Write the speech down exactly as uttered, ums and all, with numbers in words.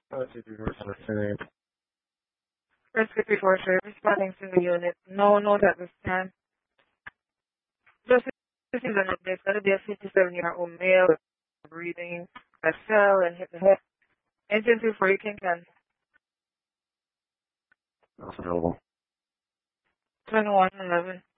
Let's see, reverse listening. Rescue before sir, responding to the unit. No note at this time. Just received an update. It's going to be a fifty-seven-year-old male, breathing, a cell, and hit the head. Engine two for you can can. That's available. twenty-one eleven.